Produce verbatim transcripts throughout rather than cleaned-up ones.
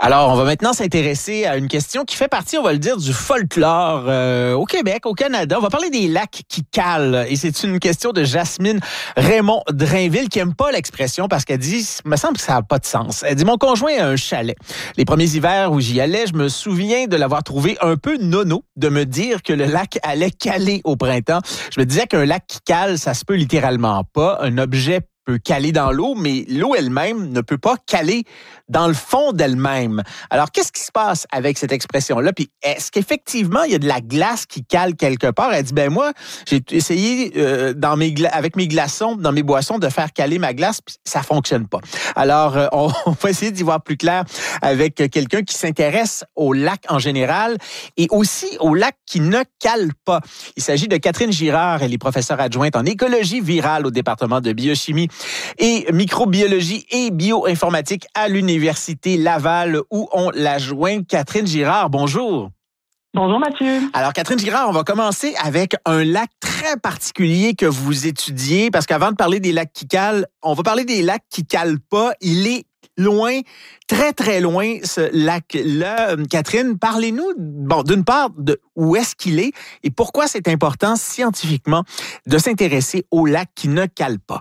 Alors, on va maintenant s'intéresser à une question qui fait partie, on va le dire, du folklore euh, au Québec, au Canada. On va parler des lacs qui calent. Et c'est une question de Jasmine Raymond-Drainville qui aime pas l'expression parce qu'elle dit, il me semble que ça n'a pas de sens. Elle dit, mon conjoint a un chalet. Les premiers hivers où j'y allais, je me souviens de l'avoir trouvé un peu nono de me dire que le lac allait caler au printemps. Je me disais qu'un lac qui cale, ça se peut littéralement pas. Un objet peut caler dans l'eau, mais l'eau elle-même ne peut pas caler dans le fond d'elle-même. Alors, qu'est-ce qui se passe avec cette expression-là? Puis, est-ce qu'effectivement, il y a de la glace qui cale quelque part? Elle dit, ben moi, j'ai essayé euh, dans mes gla- avec mes glaçons, dans mes boissons, de faire caler ma glace, puis ça fonctionne pas. Alors, euh, on, on va essayer d'y voir plus clair avec quelqu'un qui s'intéresse au lac en général et aussi au lac qui ne cale pas. Il s'agit de Catherine Girard. Elle est professeure adjointe en écologie virale au département de biochimie et microbiologie et bioinformatique à l'Université Laval où on la joint. Catherine Girard, bonjour. Bonjour Mathieu. Alors Catherine Girard, on va commencer avec un lac très particulier que vous étudiez parce qu'avant de parler des lacs qui calent, on va parler des lacs qui calent pas. Il est loin, très très loin ce lac-là. Catherine, parlez-nous, bon, d'une part, de où est-ce qu'il est et pourquoi c'est important scientifiquement de s'intéresser au lac qui ne cale pas.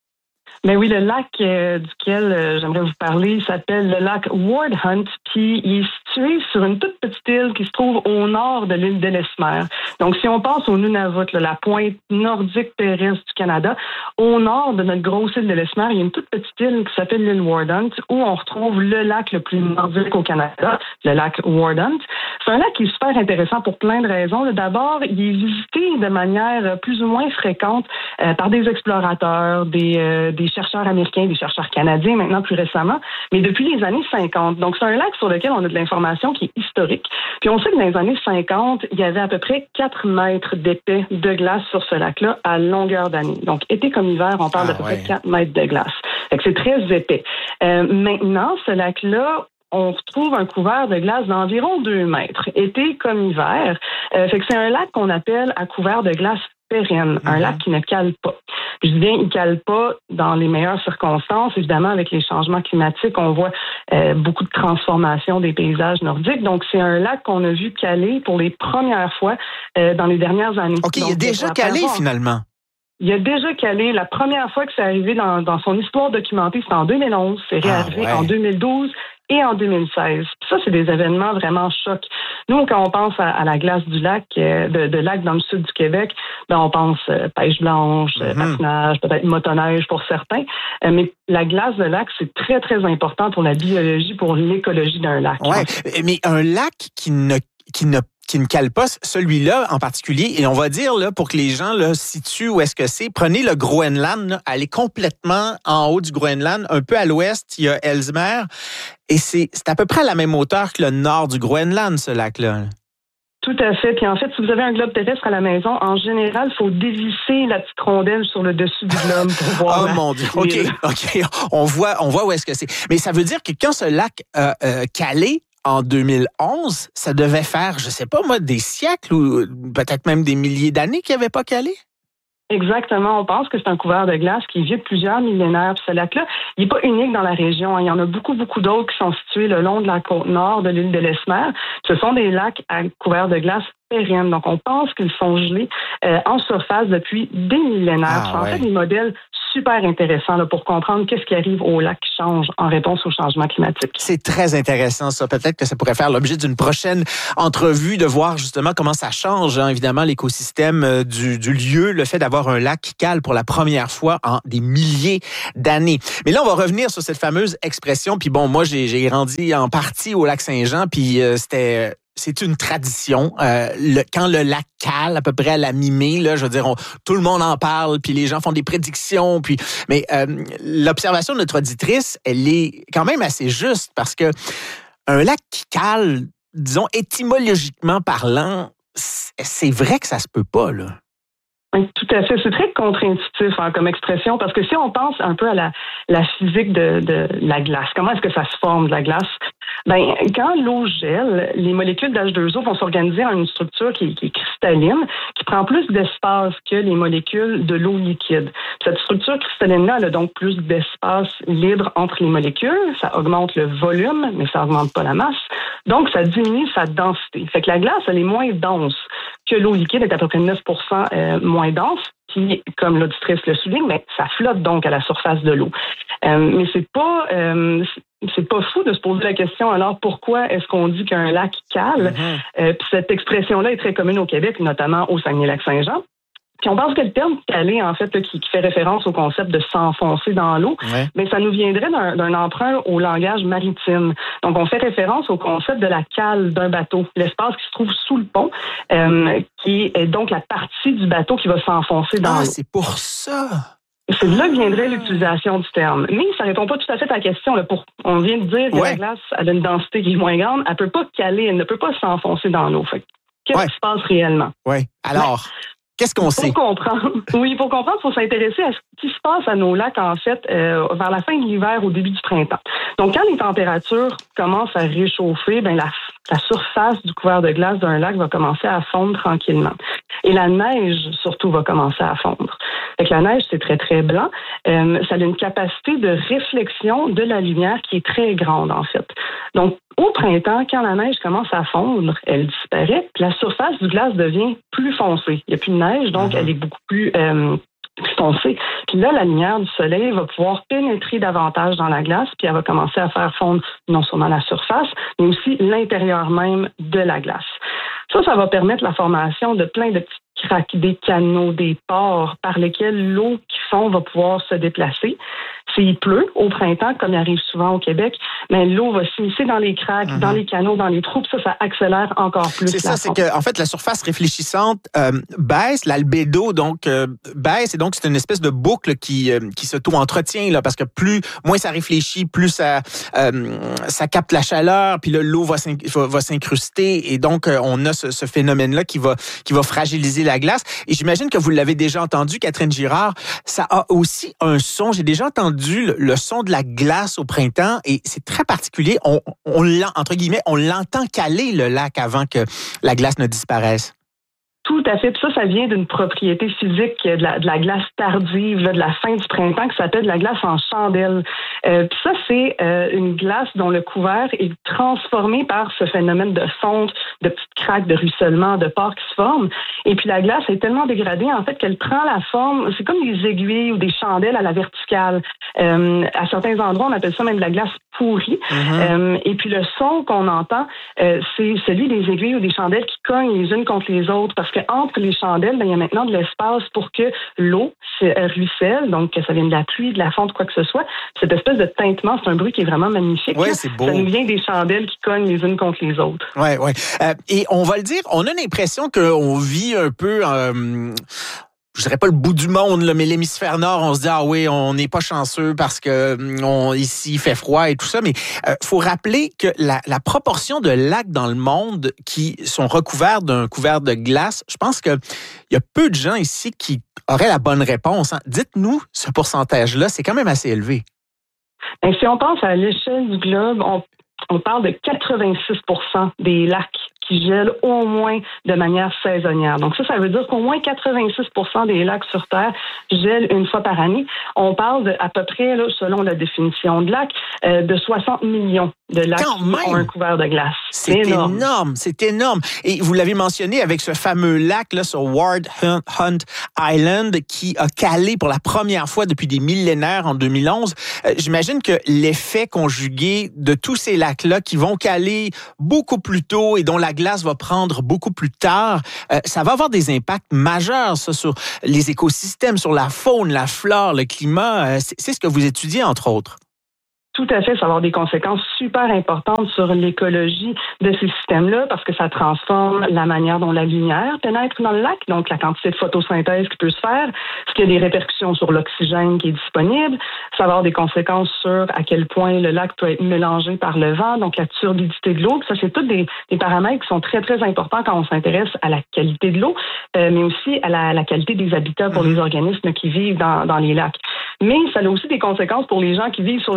Ben oui, le lac euh, duquel euh, j'aimerais vous parler s'appelle le lac Ward Hunt, puis il est situé sur une toute petite île qui se trouve au nord de l'île d'Ellesmere. Donc, si on passe au Nunavut, là, la pointe nordique terrestre du Canada, au nord de notre grosse île d'Ellesmere, il y a une toute petite île qui s'appelle l'île Ward Hunt, où on retrouve le lac le plus nordique au Canada, le lac Ward Hunt. C'est un lac qui est super intéressant pour plein de raisons. D'abord, il est visité de manière plus ou moins fréquente euh, par des explorateurs, des, euh, des chercheurs américains, des chercheurs canadiens maintenant plus récemment, mais depuis les années cinquante. Donc, c'est un lac sur lequel on a de l'information qui est historique. Puis on sait que dans les années cinquante, il y avait à peu près quatre mètres d'épais de glace sur ce lac-là à longueur d'année. Donc, été comme hiver, on parle ah, d'à peu ouais. près quatre mètres de glace. Fait que c'est très épais. Euh, maintenant, ce lac-là, on retrouve un couvert de glace d'environ deux mètres, été comme hiver. Euh, fait que c'est un lac qu'on appelle à couvert de glace pérenne, mm-hmm. un lac qui ne cale pas. Je dis bien, il ne cale pas dans les meilleures circonstances. Évidemment, avec les changements climatiques, on voit euh, beaucoup de transformations des paysages nordiques. Donc, c'est un lac qu'on a vu caler pour les premières fois euh, dans les dernières années. OK, Donc, il a déjà calé fois, finalement. Il a déjà calé. La première fois que c'est arrivé dans, dans son histoire documentée, c'était en deux mille onze. C'est réarrivé ah, ouais. en deux mille douze et en deux mille seize. Puis ça, c'est des événements vraiment chocs. Nous, quand on pense à, à la glace du lac, euh, de, de lac dans le sud du Québec, ben on pense euh, pêche blanche, mm-hmm. patinage, peut-être motoneige pour certains. Euh, mais la glace de lac, c'est très, très important pour la biologie, pour l'écologie d'un lac. Oui, mais un lac qui ne, qui ne qui ne cale pas, celui-là en particulier, et on va dire, là, pour que les gens là, situent où est-ce que c'est, prenez le Groenland, là, allez complètement en haut du Groenland, un peu à l'ouest, il y a Ellesmere, et c'est, c'est à peu près à la même hauteur que le nord du Groenland, ce lac-là. Tout à fait. Puis en fait, si vous avez un globe terrestre à la maison, en général, il faut dévisser la petite rondelle sur le dessus du globe pour voir. Oh mon Dieu. OK, OK. On voit, on voit où est-ce que c'est. Mais ça veut dire que quand ce lac euh, euh, calé, en deux mille onze, ça devait faire, je sais pas moi, des siècles ou peut-être même des milliers d'années qu'il n'y avait pas calé? Exactement. On pense que c'est un couvert de glace qui est vieux de plusieurs millénaires. Puis ce lac-là, il n'est pas unique dans la région. Il y en a beaucoup, beaucoup d'autres qui sont situés le long de la côte nord de l'île d'Ellesmere. Ce sont des lacs à couvert de glace pérennes. Donc, on pense qu'ils sont gelés euh, en surface depuis des millénaires. Ah, c'est en ouais. fait des modèles super intéressants là, pour comprendre qu'est-ce qui arrive au lac qui change en réponse au changement climatique. C'est très intéressant, ça. Peut-être que ça pourrait faire l'objet d'une prochaine entrevue, de voir justement comment ça change, hein, évidemment, l'écosystème euh, du, du lieu, le fait d'avoir un lac qui cale pour la première fois en des milliers d'années. Mais là, on va revenir sur cette fameuse expression. Puis bon, moi, j'ai, j'ai grandi en partie au lac Saint-Jean, puis euh, c'était... C'est une tradition. Euh, le, quand le lac cale, à peu près à la mi-mai, là, je veux dire, on, tout le monde en parle, puis les gens font des prédictions. Puis, mais euh, l'observation de notre auditrice, elle est quand même assez juste parce que un lac qui cale, disons étymologiquement parlant, c'est vrai que ça se peut pas, là. Oui, tout à fait. C'est très contre-intuitif hein, comme expression parce que si on pense un peu à la, la physique de, de la glace, comment est-ce que ça se forme de la glace? Ben, quand l'eau gèle, les molécules d'H deux O vont s'organiser en une structure qui, qui est cristalline, qui prend plus d'espace que les molécules de l'eau liquide. Cette structure cristalline-là, elle a donc plus d'espace libre entre les molécules. Ça augmente le volume, mais ça augmente pas la masse. Donc, ça diminue sa densité. Fait que la glace, elle est moins dense que l'eau liquide, est à peu près neuf pour cent euh, moins dense. Puis, comme l'auditrice le souligne, mais ça flotte donc à la surface de l'eau. Euh, mais c'est pas euh, c'est pas fou de se poser la question, alors pourquoi est-ce qu'on dit qu'un lac cale? Mm-hmm. Euh, puis cette expression-là est très commune au Québec, notamment au Saguenay-Lac-Saint-Jean. Puis on pense que le terme calé, en fait, là, qui, qui fait référence au concept de s'enfoncer dans l'eau, ouais. mais ça nous viendrait d'un, d'un emprunt au langage maritime. Donc, on fait référence au concept de la cale d'un bateau, l'espace qui se trouve sous le pont, euh, qui est donc la partie du bateau qui va s'enfoncer dans ah, l'eau. Ah, c'est pour ça! C'est de là que viendrait l'utilisation du terme. Mais ça répond pas tout à fait à ta question. Là, pour, on vient de dire que ouais. la glace elle a une densité qui est moins grande. Elle peut pas caler, elle ne peut pas s'enfoncer dans l'eau. Fait, qu'est-ce ouais. qui se passe réellement? Oui. Alors... Ouais. Qu'est-ce qu'on sait? Pour comprendre, oui, pour comprendre, il faut s'intéresser à ce qui se passe à nos lacs, en fait, euh, vers la fin de l'hiver, au début du printemps. Donc, quand les températures commencent à réchauffer, ben la, la surface du couvert de glace d'un lac va commencer à fondre tranquillement. Et la neige, surtout, va commencer à fondre. Fait que la neige, c'est très, très blanc. Euh, ça a une capacité de réflexion de la lumière qui est très grande, en fait. Donc, au printemps, quand la neige commence à fondre, elle disparaît, puis la surface du glace devient plus foncée. Il n'y a plus de neige, donc mm-hmm. elle est beaucoup plus, euh, plus foncée. Puis là, la lumière du soleil va pouvoir pénétrer davantage dans la glace, puis elle va commencer à faire fondre non seulement la surface, mais aussi l'intérieur même de la glace. Ça, ça va permettre la formation de plein de petits craques, des canaux, des pores par lesquels l'eau qui fond va pouvoir se déplacer. S'il pleut au printemps, comme il arrive souvent au Québec, mais l'eau va s'immiscer dans les craques, mm-hmm. dans les canaux, dans les trous, puis ça, ça accélère encore plus. C'est ça, c'est que en fait, la surface réfléchissante euh, baisse, l'albédo donc euh, baisse, et donc c'est une espèce de boucle qui euh, qui s'auto-entretient là, parce que plus moins ça réfléchit, plus ça euh, ça capte la chaleur, puis là l'eau va, va, va s'incruster, et donc euh, on a ce, ce phénomène-là qui va qui va fragiliser la glace. Et j'imagine que vous l'avez déjà entendu, Catherine Girard, ça a aussi un son. J'ai déjà entendu le, le son de la glace au printemps, et c'est très particulier. On, on l'ent, entre guillemets, on l'entend caler le lac avant que la glace ne disparaisse. Tout à fait. Puis ça, ça vient d'une propriété physique de la, de la glace tardive, là, de la fin du printemps, qui s'appelle la glace en chandelle. Euh, puis ça, c'est euh, une glace dont le couvert est transformé par ce phénomène de fonte, de petites craques, de ruissellement, de pores qui se forment. Et puis la glace est tellement dégradée, en fait, qu'elle prend la forme, c'est comme des aiguilles ou des chandelles à la verticale. Euh, à certains endroits, on appelle ça même de la glace pourrie. Mm-hmm. Euh, et puis le son qu'on entend, euh, c'est celui des aiguilles ou des chandelles qui cognent les unes contre les autres, parce que entre les chandelles, ben, il y a maintenant de l'espace pour que l'eau ruisselle, donc que ça vienne de la pluie, de la fonte, quoi que ce soit. Cette espèce de tintement, c'est un bruit qui est vraiment magnifique. Oui, c'est beau. Ça nous vient des chandelles qui cognent les unes contre les autres. Oui, oui. Euh, et on va le dire, on a l'impression qu'on vit un peu... Euh, je dirais pas le bout du monde, là, mais l'hémisphère nord, on se dit, ah oui, on n'est pas chanceux parce que on, ici, il fait froid et tout ça. Mais euh, faut rappeler que la, la proportion de lacs dans le monde qui sont recouverts d'un couvert de glace, je pense qu'il y a peu de gens ici qui auraient la bonne réponse. Hein. Dites-nous, ce pourcentage-là, c'est quand même assez élevé. Et si on pense à l'échelle du globe, on, on parle de quatre-vingt-six pour cent des lacs qui gèlent au moins de manière saisonnière. Donc ça, ça veut dire qu'au moins quatre-vingt-six pour cent des lacs sur Terre gèlent une fois par année. On parle de, à peu près, là, selon la définition de lac, euh, de soixante millions de lacs qui ont un couvert de glace. C'est, c'est énorme. énorme, c'est énorme. Et vous l'avez mentionné avec ce fameux lac là sur Ward Hunt Island qui a calé pour la première fois depuis des millénaires en deux mille onze. Euh, j'imagine que l'effet conjugué de tous ces lacs-là qui vont caler beaucoup plus tôt et dont la glace va prendre beaucoup plus tard, euh, ça va avoir des impacts majeurs ça, sur les écosystèmes, sur la faune, la flore, le climat. Euh, c'est, c'est ce que vous étudiez, entre autres. Tout à fait, ça va avoir des conséquences super importantes sur l'écologie de ces systèmes-là parce que ça transforme la manière dont la lumière pénètre dans le lac, donc la quantité de photosynthèse qui peut se faire, ce qui a des répercussions sur l'oxygène qui est disponible. Ça va avoir des conséquences sur à quel point le lac peut être mélangé par le vent, donc la turbidité de l'eau. Ça, c'est tous des, des paramètres qui sont très, très importants quand on s'intéresse à la qualité de l'eau, euh, mais aussi à la, la qualité des habitats pour mmh. les organismes qui vivent dans, dans les lacs. Mais ça a aussi des conséquences pour les gens qui vivent sur le territoire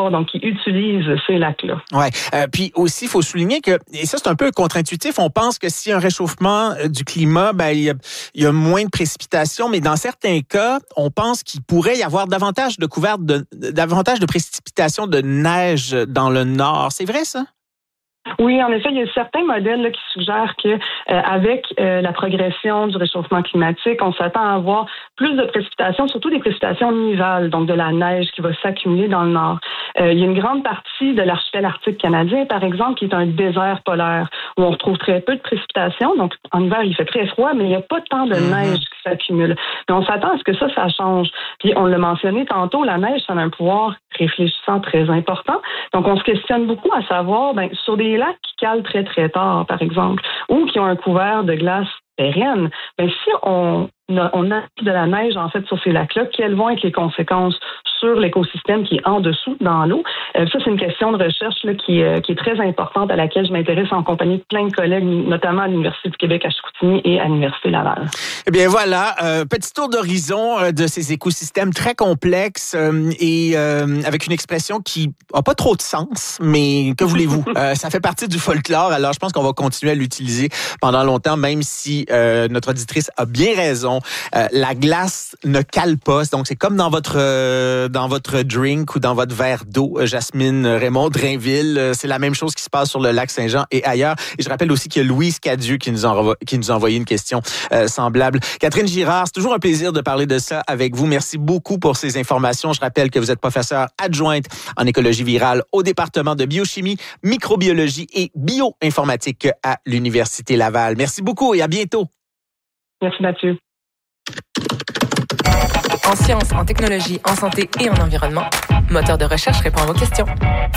territoire, donc qui utilisent ces lacs-là. Ouais. Euh, puis aussi, il faut souligner que, et ça c'est un peu contre-intuitif, on pense que s'il y a un réchauffement du climat, ben il y a, il y a moins de précipitations, mais dans certains cas, on pense qu'il pourrait y avoir davantage de couvertes, de, davantage de précipitations de neige dans le nord. C'est vrai ça? Oui, en effet, il y a certains modèles là, qui suggèrent que euh, avec euh, la progression du réchauffement climatique, on s'attend à avoir plus de précipitations, surtout des précipitations nivales, donc de la neige qui va s'accumuler dans le nord. Euh, il y a une grande partie de l'archipel arctique canadien, par exemple, qui est un désert polaire, où on retrouve très peu de précipitations. Donc, en hiver, il fait très froid, mais il n'y a pas tant de neige qui s'accumule. Mais on s'attend à ce que ça, ça change. Puis, on l'a mentionné tantôt, la neige, ça a un pouvoir réfléchissant très important. Donc, on se questionne beaucoup à savoir, ben, sur des lacs qui calent très, très tard, par exemple, ou qui ont un couvert de glace pérenne, ben, si on, on a de la neige, en fait, sur ces lacs-là, quelles vont être les conséquences sur l'écosystème qui est en dessous, dans l'eau? Euh, ça, c'est une question de recherche là, qui, euh, qui est très importante, à laquelle je m'intéresse en compagnie de plein de collègues, notamment à l'Université du Québec à Chicoutimi et à l'Université Laval. Eh bien, voilà, euh, petit tour d'horizon euh, de ces écosystèmes très complexes euh, et euh, avec une expression qui n'a pas trop de sens, mais que voulez-vous? euh, ça fait partie du folklore, alors je pense qu'on va continuer à l'utiliser pendant longtemps, même si euh, notre auditrice a bien raison. Euh, la glace ne cale pas, donc c'est comme dans votre... Euh, dans votre drink ou dans votre verre d'eau, Jasmine Raymond Drainville. C'est la même chose qui se passe sur le lac Saint-Jean et ailleurs. Et je rappelle aussi qu'il y a Louise Cadieux qui nous a, envo- qui nous a envoyé une question euh, semblable. Catherine Girard, c'est toujours un plaisir de parler de ça avec vous. Merci beaucoup pour ces informations. Je rappelle que vous êtes professeure adjointe en écologie virale au département de biochimie, microbiologie et bioinformatique à l'Université Laval. Merci beaucoup et à bientôt. Merci Mathieu. En sciences, en technologie, en santé et en environnement, Moteur de recherche répond à vos questions.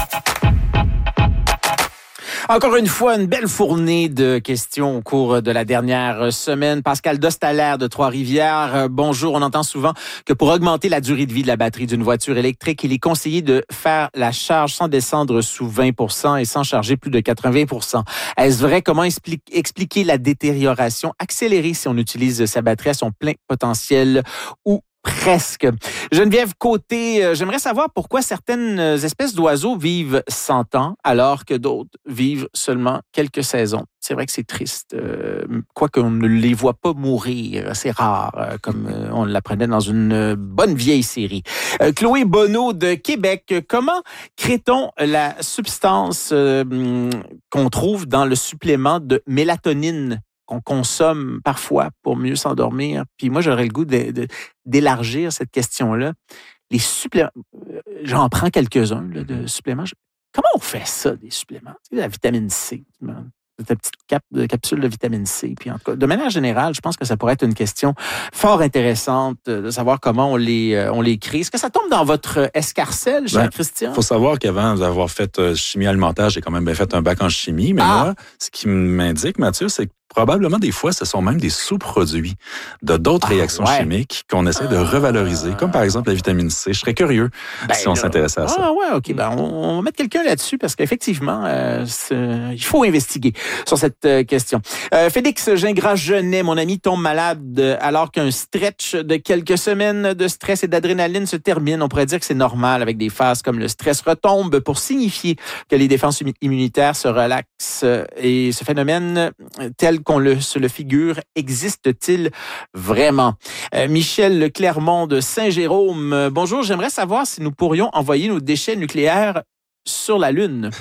Encore une fois, une belle fournée de questions au cours de la dernière semaine. Pascal Dostalaire de Trois-Rivières. Bonjour. On entend souvent que pour augmenter la durée de vie de la batterie d'une voiture électrique, il est conseillé de faire la charge sans descendre sous vingt pour cent et sans charger plus de quatre-vingts pour cent. Est-ce vrai? Comment explique, expliquer la détérioration accélérée si on utilise sa batterie à son plein potentiel ou presque? Geneviève Côté, j'aimerais savoir pourquoi certaines espèces d'oiseaux vivent cent ans alors que d'autres vivent seulement quelques saisons. C'est vrai que c'est triste, euh, quoique on ne les voit pas mourir, c'est rare, euh, comme euh, on l'apprenait dans une bonne vieille série. Euh, Chloé Bonneau de Québec, comment crée-t-on la substance euh, qu'on trouve dans le supplément de mélatonine qu'on consomme parfois pour mieux s'endormir? Puis moi, j'aurais le goût de, de, d'élargir cette question-là. Les suppléments, j'en prends quelques-uns là, de suppléments. Comment on fait ça, des suppléments? Tu sais, la vitamine C, ta petite cap, de capsule de vitamine C. Puis en tout cas, de manière générale, je pense que ça pourrait être une question fort intéressante de savoir comment on les, on les crée. Est-ce que ça tombe dans votre escarcelle, cher ben, Christian? Il faut savoir qu'avant d'avoir fait chimie alimentaire, j'ai quand même bien fait un bac en chimie. Mais ah. moi, ce qui m'indique, Mathieu, c'est que probablement, des fois, ce sont même des sous-produits de d'autres ah, réactions ouais. chimiques qu'on essaie de revaloriser, comme par exemple la vitamine C. Je serais curieux ben, si on là, s'intéressait à ça. Ah ouais, OK. Ben, on, on va mettre quelqu'un là-dessus parce qu'effectivement, euh, il faut investiguer sur cette euh, question. Euh, Félix Gingras-Genet, mon ami, tombe malade alors qu'un stretch de quelques semaines de stress et d'adrénaline se termine. On pourrait dire que c'est normal avec des phases comme le stress retombe pour signifier que les défenses immunitaires se relaxent. Et ce phénomène, tel qu'on le, se le figure, existe-t-il vraiment? Euh, Michel Clermont de Saint-Jérôme, euh, bonjour, j'aimerais savoir si nous pourrions envoyer nos déchets nucléaires sur la Lune.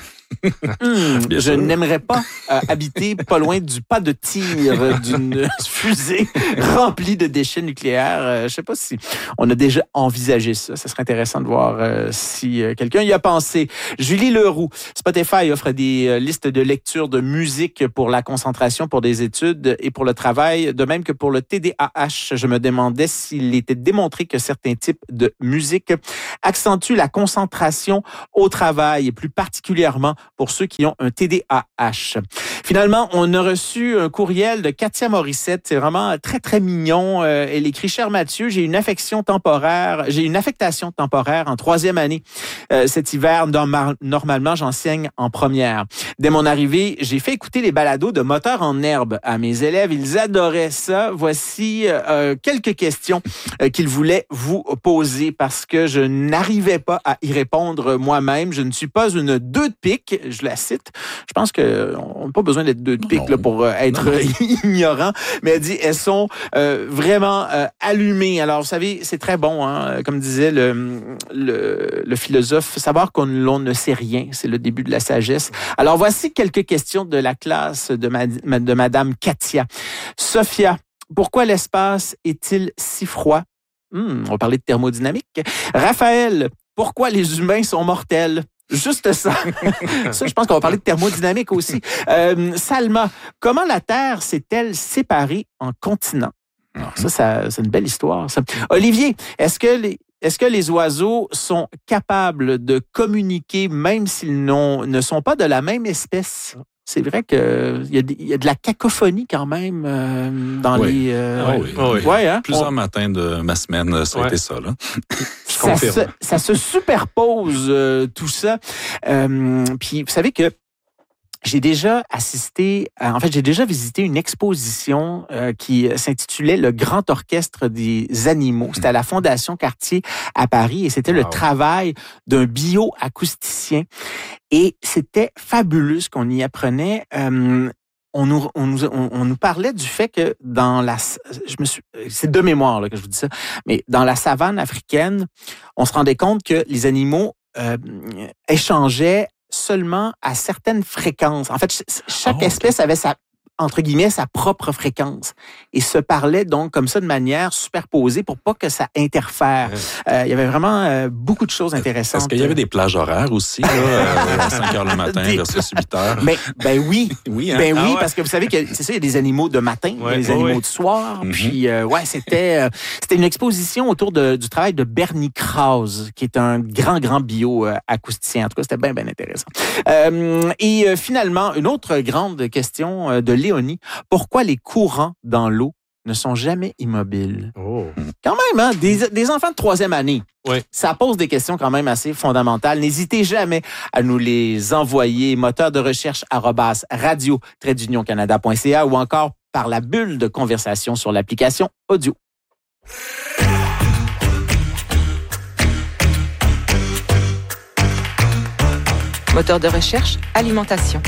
Hum, je sûr. n'aimerais pas euh, habiter pas loin du pas de tir d'une fusée remplie de déchets nucléaires. Euh, je ne sais pas si on a déjà envisagé ça. Ce serait intéressant de voir euh, si euh, quelqu'un y a pensé. Julie Leroux, Spotify offre des euh, listes de lecture de musique pour la concentration, pour des études et pour le travail, de même que pour le T D A H. Je me demandais s'il était démontré que certains types de musique accentuent la concentration au travail et plus particulièrement pour ceux qui ont un T D A H. Finalement, on a reçu un courriel de Katia Morissette. C'est vraiment très, très mignon. Euh, elle écrit « Cher Mathieu, j'ai une affection temporaire, j'ai une affectation temporaire en troisième année. Euh, cet hiver, normal, normalement, j'enseigne en première. Dès mon arrivée, j'ai fait écouter les balados de moteurs en herbe à mes élèves. Ils adoraient ça. Voici euh, quelques questions euh, qu'ils voulaient vous poser parce que je n'arrivais pas à y répondre moi-même. Je ne suis pas une deux de pique. Je la cite. Je pense qu'on n'a pas besoin d'être deux de pique là, pour euh, être non, non. ignorant. Mais elle dit, elles sont euh, vraiment euh, allumées. Alors, vous savez, c'est très bon, hein, comme disait le, le, le philosophe, savoir qu'on l'on ne sait rien. C'est le début de la sagesse. Alors, voici quelques questions de la classe de, ma, de Madame Katia. Sophia, pourquoi l'espace est-il si froid? Hmm, on va parler de thermodynamique. Raphaël, pourquoi les humains sont mortels? Juste ça. Ça, je pense qu'on va parler de thermodynamique aussi. Euh, Salma, comment la Terre s'est-elle séparée en continents? Alors, ça, ça, c'est une belle histoire, ça. Olivier, est-ce que les, est-ce que les oiseaux sont capables de communiquer même s'ils n'ont, ne sont pas de la même espèce? C'est vrai qu'il y, y a de la cacophonie quand même euh, dans oui. les... Euh, ah oui. oui. Ouais, hein? Plusieurs On... matins de ma semaine, ça a ouais. été ça. Là. ça, se, ça se superpose, euh, tout ça. Euh, puis, vous savez que j'ai déjà assisté, à, en fait, j'ai déjà visité une exposition euh, qui s'intitulait Le Grand Orchestre des Animaux. C'était à la Fondation Cartier à Paris et c'était wow. le travail d'un bioacousticien. Et c'était fabuleux ce qu'on y apprenait. Euh, on nous, on nous, on, on nous parlait du fait que dans la, je me suis, c'est de mémoire là, que je vous dis ça, mais dans la savane africaine, on se rendait compte que les animaux euh, échangeaient seulement à certaines fréquences. En fait, chaque oh, espèce okay. avait sa, entre guillemets, sa propre fréquence et se parlait donc comme ça de manière superposée pour pas que ça interfère. Il euh, y avait vraiment euh, beaucoup de choses intéressantes. Est-ce qu'il y avait des plages horaires aussi, là, euh, à cinq heures le matin des... versus huit heures? Ben, ben oui. oui, hein? Ben oui, ah ouais. parce que vous savez que c'est ça, il y a des animaux de matin, ouais, des ouais, animaux ouais. de soir. Mm-hmm. Puis, euh, ouais, c'était, euh, c'était une exposition autour de, du travail de Bernie Krause, qui est un grand, grand bio-acousticien. En tout cas, c'était bien, bien intéressant. Euh, et euh, finalement, une autre grande question euh, de Léonie. Pourquoi les courants dans l'eau ne sont jamais immobiles? Oh. Quand même, hein? Des, des enfants de troisième année. Oui. Ça pose des questions quand même assez fondamentales. N'hésitez jamais à nous les envoyer. Moteur de recherche arobase radio trait d'union canada point c a ou encore par la bulle de conversation sur l'application audio. Moteur de recherche, alimentation.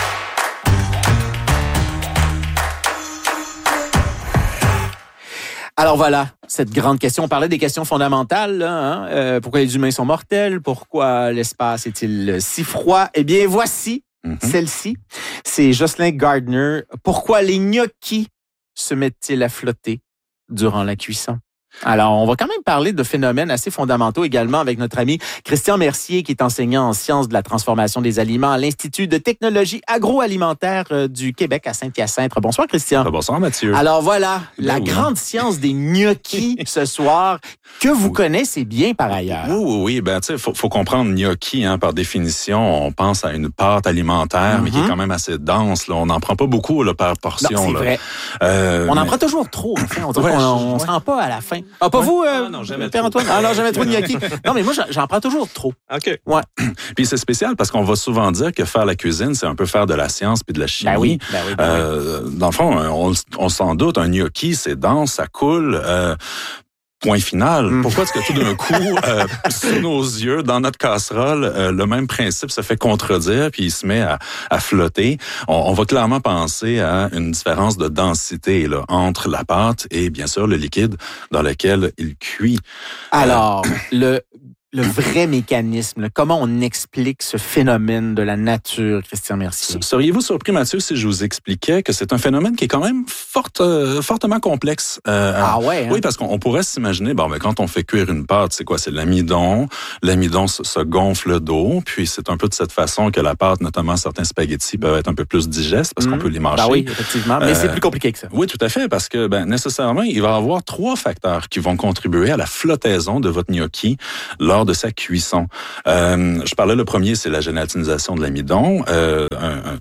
Alors voilà, cette grande question. On parlait des questions fondamentales. Là, hein? euh, pourquoi les humains sont mortels? Pourquoi l'espace est-il si froid? Eh bien, voici mm-hmm. celle-ci. C'est Jocelyn Gardner. Pourquoi les gnocchis se mettent-ils à flotter durant la cuisson? Alors, on va quand même parler de phénomènes assez fondamentaux également avec notre ami Christian Mercier, qui est enseignant en sciences de la transformation des aliments à l'Institut de technologie agroalimentaire du Québec à Saint-Hyacinthe. Bonsoir, Christian. Bonsoir, Mathieu. Alors voilà, ben la oui. grande science des gnocchis ce soir, que vous oui. connaissez bien par ailleurs. Oui, oui, oui. Ben, tu sais, faut, faut comprendre gnocchi, hein, par définition. On pense à une pâte alimentaire, mm-hmm. mais qui est quand même assez dense. Là. On n'en prend pas beaucoup là, par portion. Non, c'est là. vrai. Euh, on en mais... prend toujours trop. En fait. On dirait ouais, qu'on ne se rend pas à la fin. Ah, pas ouais. vous, euh, ah, non, jamais Père Antoine? Ah non, jamais trop de gnocchi. Non, mais moi, j'en prends toujours trop. OK. Ouais. Puis c'est spécial parce qu'on va souvent dire que faire la cuisine, c'est un peu faire de la science puis de la chimie. Ben oui, ben oui, ben euh, dans le fond, on, on s'en doute, un gnocchi, c'est dense, ça coule. Euh, Point final. Mm. Pourquoi est-ce que tout d'un coup, euh, sous nos yeux, dans notre casserole, euh, le même principe se fait contredire puis il se met à, à flotter? On, on va clairement penser à une différence de densité là, entre la pâte et bien sûr le liquide dans lequel il cuit. Alors, euh, le le vrai mécanisme, là, comment on explique ce phénomène de la nature, Christian Mercier? Seriez-vous surpris, Mathieu, si je vous expliquais que c'est un phénomène qui est quand même forte, euh, fortement complexe? Euh, ah ouais? Hein? Oui, parce qu'on pourrait s'imaginer, bon, ben, quand on fait cuire une pâte, c'est quoi? C'est l'amidon. L'amidon se, se gonfle d'eau, puis c'est un peu de cette façon que la pâte, notamment certains spaghettis, peuvent être un peu plus digestes parce mmh. qu'on peut les mâcher. Ben oui, effectivement, mais euh, c'est plus compliqué que ça. Oui, tout à fait, parce que ben, nécessairement, il va y avoir trois facteurs qui vont contribuer à la flottaison de votre gnocchi lors de sa cuisson. Euh, je parlais, le premier, c'est la gélatinisation de l'amidon. Euh, un, un,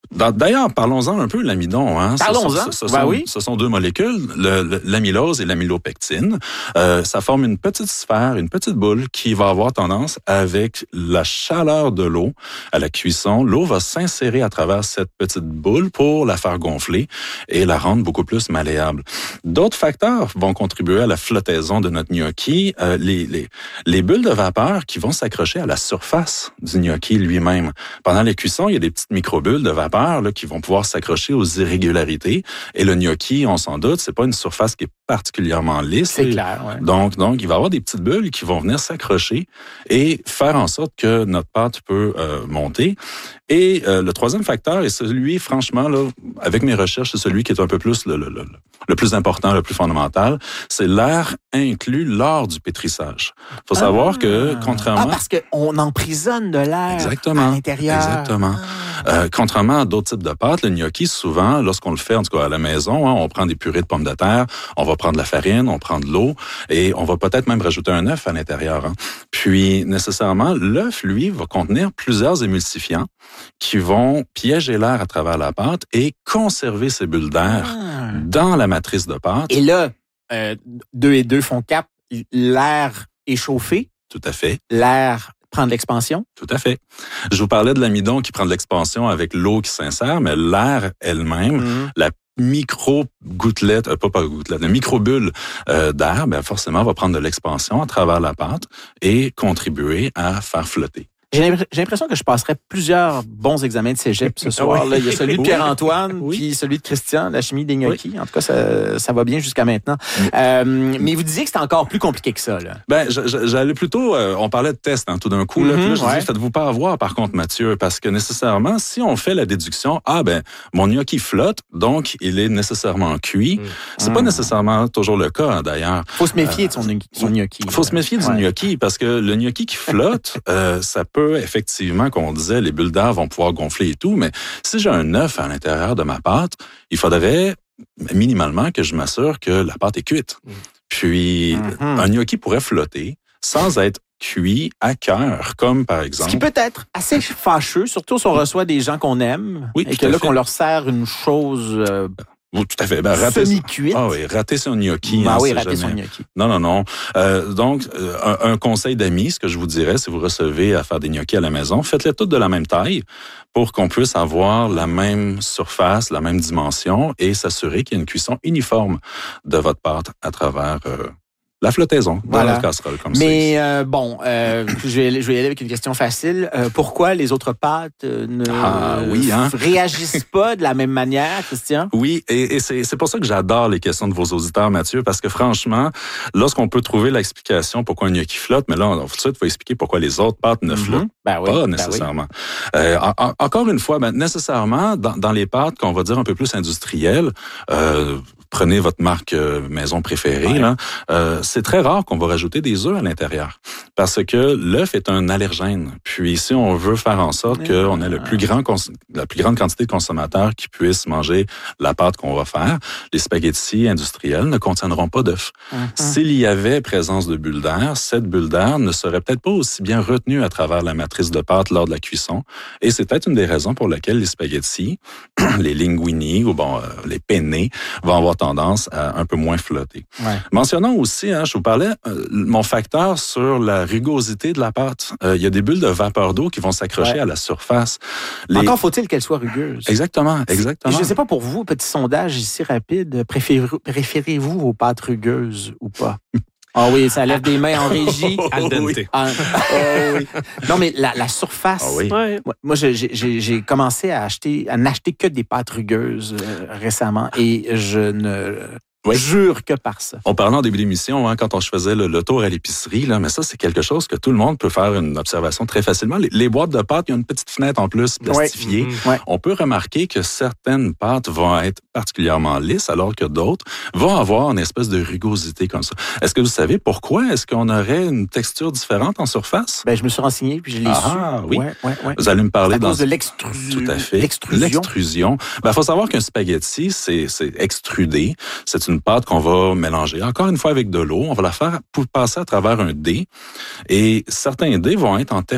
D'ailleurs, parlons-en un peu, l'amidon. Hein. Parlons-en. Ce, ce, ce, ben sont, oui. ce sont deux molécules, le, le, l'amylose et l'amylopectine. Euh, ça forme une petite sphère, une petite boule qui va avoir tendance, avec la chaleur de l'eau à la cuisson, l'eau va s'insérer à travers cette petite boule pour la faire gonfler et la rendre beaucoup plus malléable. D'autres facteurs vont contribuer à la flottaison de notre gnocchi. Euh, les, les, les bulles de vapeur qui vont s'accrocher à la surface du gnocchi lui-même. Pendant les cuissons, il y a des petites microbules de vapeur là, qui vont pouvoir s'accrocher aux irrégularités. Et le gnocchi, on s'en doute, c'est pas une surface qui est particulièrement lisse. C'est clair, ouais. Donc, donc, il va y avoir des petites bulles qui vont venir s'accrocher et faire en sorte que notre pâte peut euh, monter. Et euh, le troisième facteur est celui, franchement, là, avec mes recherches, c'est celui qui est un peu plus le, le, le, le plus important, le plus fondamental, c'est l'air inclus lors du pétrissage. Il faut ah. savoir que, contrairement... Ah, parce qu'on emprisonne de l'air Exactement, à l'intérieur. Exactement. Ah. Euh, contrairement à d'autres types de pâtes, le gnocchi, souvent, lorsqu'on le fait, en tout cas à la maison, hein, on prend des purées de pommes de terre, on va prendre de la farine, on prend de l'eau et on va peut-être même rajouter un œuf à l'intérieur. Hein. Puis, nécessairement, l'œuf, lui, va contenir plusieurs émulsifiants qui vont piéger l'air à travers la pâte et conserver ces bulles d'air ah. dans la matrice de pâte. Et là, euh, deux et deux font quatre, l'air est chauffé. Tout à fait. L'air prend de l'expansion. Tout à fait. Je vous parlais de l'amidon qui prend de l'expansion avec l'eau qui s'insère, mais l'air elle-même, mmh. la micro-gouttelette, euh, pas pas gouttelette, la micro-bulle euh, d'air, ben forcément, va prendre de l'expansion à travers la pâte et contribuer à faire flotter. J'ai l'impression que je passerai plusieurs bons examens de cégep ce soir. Oui. Là. Il y a celui de Pierre-Antoine, oui. puis celui de Christian, la chimie des gnocchis. Oui. En tout cas, ça, ça va bien jusqu'à maintenant. Oui. Euh, mais vous disiez que c'était encore plus compliqué que ça. Là. Ben, j'allais plutôt... Euh, on parlait de tests, hein, tout d'un coup. Là, mm-hmm, là je ouais. dis, faites-vous pas avoir, par contre, Mathieu, parce que nécessairement, si on fait la déduction, ah ben, mon gnocchi flotte, donc il est nécessairement cuit. Mm. C'est mm. pas nécessairement toujours le cas, hein, d'ailleurs. Faut se méfier euh, de son, son gnocchi. Faut se méfier du ouais. gnocchi, parce que le gnocchi qui flotte, euh, ça peut effectivement, comme on disait, les bulles d'air vont pouvoir gonfler et tout, mais si j'ai un œuf à l'intérieur de ma pâte, il faudrait minimalement que je m'assure que la pâte est cuite. Mm. Puis, mm-hmm. un gnocchi pourrait flotter sans être cuit à cœur, comme par exemple... Ce qui peut être assez fâcheux, surtout si on reçoit des gens qu'on aime, oui, et que là, qu'on leur sert une chose... Euh, Oui, tout à fait. Ben, rater, semi-cuite. Ah oui, rater son gnocchi. Ah hein, oui, rater jamais... son gnocchi. Non, non, non. Euh, donc, un, un conseil d'amis, ce que je vous dirais, si vous recevez à faire des gnocchis à la maison, faites-les toutes de la même taille pour qu'on puisse avoir la même surface, la même dimension et s'assurer qu'il y a une cuisson uniforme de votre pâte à travers... Euh, la flottaison dans voilà. la casserole, comme ça. Mais euh, bon, euh, je, vais, je vais y aller avec une question facile. Euh, pourquoi les autres pâtes ne ah, oui, hein? réagissent pas de la même manière, Christian? Oui, et, et c'est, c'est pour ça que j'adore les questions de vos auditeurs, Mathieu, parce que franchement, lorsqu'on peut trouver l'explication pourquoi un gnocchi flotte, mais là, on va tout de suite expliquer pourquoi les autres pâtes ne flottent mm-hmm. ben oui, pas nécessairement. Ben oui. euh, en, encore une fois, ben, nécessairement, dans, dans les pâtes qu'on va dire un peu plus industrielles, euh, prenez votre marque euh, maison préférée, ouais. là, euh, c'est très rare qu'on va rajouter des œufs à l'intérieur parce que l'œuf est un allergène. Puis si on veut faire en sorte ouais. qu'on ait le plus grand cons- la plus grande quantité de consommateurs qui puissent manger la pâte qu'on va faire, les spaghettis industriels ne contiendront pas d'œufs. Mm-hmm. S'il y avait présence de bulles d'air, cette bulle d'air ne serait peut-être pas aussi bien retenue à travers la matrice de pâte lors de la cuisson. Et c'est peut-être une des raisons pour lesquelles les spaghettis, les linguini ou bon, euh, les penne vont avoir tendance à un peu moins flotter. Ouais. Mentionnons aussi, hein, je vous parlais, euh, mon facteur sur la rugosité de la pâte. Euh, il y a des bulles de vapeur d'eau qui vont s'accrocher ouais. à la surface. Les... Encore faut-il qu'elles soient rugueuses. Exactement, exactement. Je ne sais pas pour vous, petit sondage ici rapide, préférez- préférez-vous vos pâtes rugueuses ou pas? Ah oui, ça lève des mains en régie. Oh, al dente. Oui. Ah, oh, oui. Non, mais la, la surface. Ah, oui. Ouais. Moi, j'ai, j'ai, j'ai commencé à acheter, à n'acheter que des pâtes rugueuses euh, récemment et je ne... Oui. Jure que par ça. On parlait en début d'émission, hein, quand on faisait le, le tour à l'épicerie, là, mais ça, c'est quelque chose que tout le monde peut faire une observation très facilement. Les, les boîtes de pâtes, il y a une petite fenêtre en plus plastifiée. Oui. Mm-hmm. On peut remarquer que certaines pâtes vont être particulièrement lisses, alors que d'autres vont avoir une espèce de rugosité comme ça. Est-ce que vous savez pourquoi? Est-ce qu'on aurait une texture différente en surface? Ben, je me suis renseigné, puis je l'ai ah, su. Ah oui. Ouais, ouais, ouais. Vous allez me parler à dans... cause de l'extrusion. Tout à fait. L'extrusion. L'extrusion. Ben, faut savoir qu'un spaghetti, c'est, c'est extrudé. C'est une pâte qu'on va mélanger. Encore une fois avec de l'eau, on va la faire pour passer à travers un dé. Et certains dés vont être en téflon.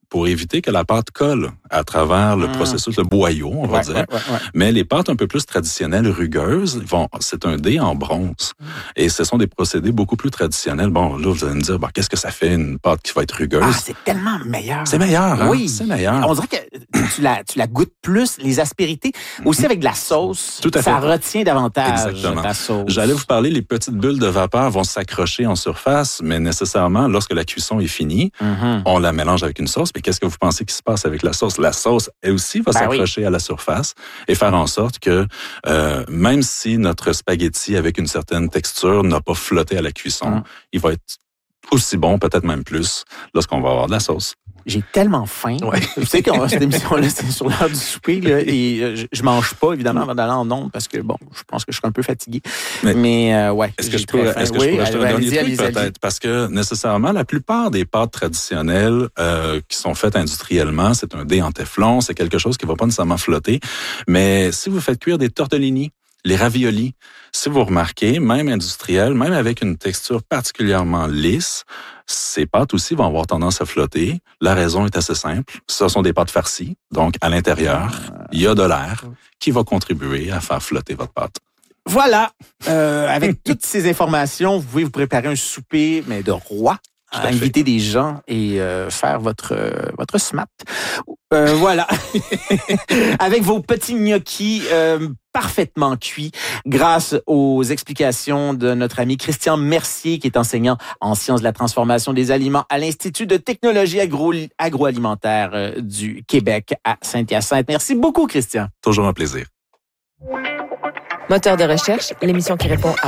pour éviter que la pâte colle à travers le mmh. processus, le boyau, on va ouais, dire. Ouais, ouais, ouais. Mais les pâtes un peu plus traditionnelles, rugueuses, vont, c'est un dé en bronze. Mmh. Et ce sont des procédés beaucoup plus traditionnels. Bon, là, vous allez me dire, bon, qu'est-ce que ça fait une pâte qui va être rugueuse? Ah, c'est tellement meilleur. C'est meilleur, hein? Oui. C'est meilleur. On dirait que tu la, tu la goûtes plus, les aspérités. Aussi, avec de la sauce, Tout à ça fait. retient davantage Exactement. ta sauce. J'allais vous parler, les petites bulles de vapeur vont s'accrocher en surface, mais nécessairement, lorsque la cuisson est finie, mm-hmm. on la mélange avec une sauce. Mais qu'est-ce que vous pensez qui se passe avec la sauce? La sauce, elle aussi, va ben s'accrocher oui. à la surface et faire en sorte que, euh, même si notre spaghetti avec une certaine texture n'a pas flotté à la cuisson, mm. il va être aussi bon, peut-être même plus, lorsqu'on va avoir de la sauce. J'ai tellement faim. Ouais. Tu sais que cette émission-là, c'est sur l'heure du souper, là, et euh, je, je mange pas, évidemment, avant d'aller en ondes, parce que, bon, je pense que je suis un peu fatigué. Mais, Mais euh, ouais. Est-ce que je peux, est-ce que oui, je peux rajouter un dernier truc, peut-être? Allez. Parce que, nécessairement, la plupart des pâtes traditionnelles euh, qui sont faites industriellement, c'est un dé en téflon, c'est quelque chose qui va pas nécessairement flotter. Mais si vous faites cuire des tortellini, les raviolis, si vous remarquez, même industriels, même avec une texture particulièrement lisse, ces pâtes aussi vont avoir tendance à flotter. La raison est assez simple. Ce sont des pâtes farcies. Donc, à l'intérieur, il y a de l'air qui va contribuer à faire flotter votre pâte. Voilà. Euh, avec toutes ces informations, vous pouvez vous préparer un souper, mais de roi. À inviter des gens et euh, faire votre euh, votre smat. Euh, voilà. Avec vos petits gnocchis euh, parfaitement cuits grâce aux explications de notre ami Christian Mercier, qui est enseignant en sciences de la transformation des aliments à l'Institut de technologie agro- agroalimentaire euh, du Québec à Saint-Hyacinthe. Merci beaucoup, Christian. Toujours un plaisir. Moteur de recherche, l'émission qui répond à